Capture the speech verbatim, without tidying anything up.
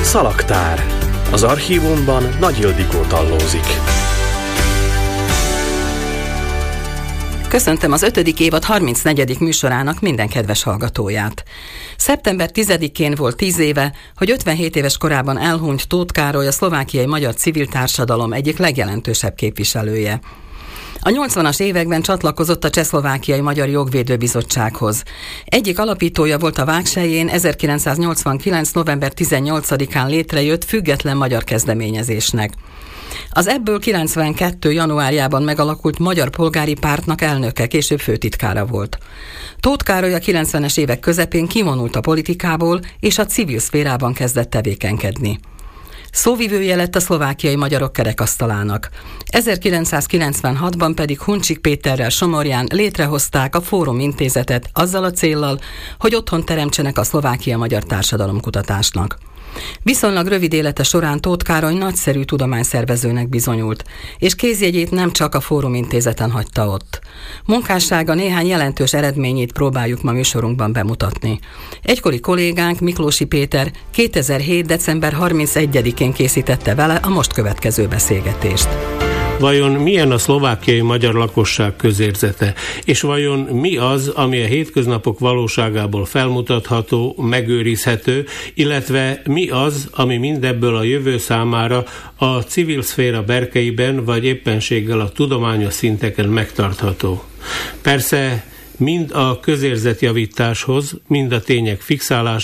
Szalagtár. Az archívumban Nagy Ildikó tallózik. Köszöntöm az ötödik évad harmincnegyedik műsorának minden kedves hallgatóját. szeptember tizedikén volt tíz éve, hogy ötvenhét éves korában elhunyt Tóth Károly, a szlovákiai magyar civil társadalom egyik legjelentősebb képviselője. A nyolcvanas években csatlakozott a Csehszlovákiai Magyar Jogvédőbizottsághoz. Egyik alapítója volt a Vágselyén ezerkilencszáznyolcvankilenc. november tizennyolcadikán létrejött független magyar kezdeményezésnek. Az ebből kilencvenkettő. januárjában megalakult Magyar Polgári Pártnak elnöke, később főtitkára volt. Tóth Károly a kilencvenes évek közepén kivonult a politikából, és a civil szférában kezdett tevékenykedni. Szóvivője lett a szlovákiai magyarok kerekasztalának. ezerkilencszázkilencvenhatban pedig Huncsik Péterrel Somorján létrehozták a Fórum Intézetet azzal a céllal, hogy otthon teremtsenek a szlovákia magyar társadalomkutatásnak. Viszonylag rövid élete során Tóth Károly nagyszerű tudományszervezőnek bizonyult, és kézjegyét nem csak a Fórum Intézeten hagyta ott. Munkássága néhány jelentős eredményét próbáljuk ma műsorunkban bemutatni. Egykori kollégánk, Miklósi Péter kétezer-hét. december harmincegyedikén készítette vele a most következő beszélgetést. Vajon milyen a szlovákiai magyar lakosság közérzete, és vajon mi az, ami a hétköznapok valóságából felmutatható, megőrizhető, illetve mi az, ami mindebből a jövő számára a civil szféra berkeiben, vagy éppenséggel a tudományos szinteken megtartható. Persze mind a közérzetjavításhoz, mind a tények fixálásához,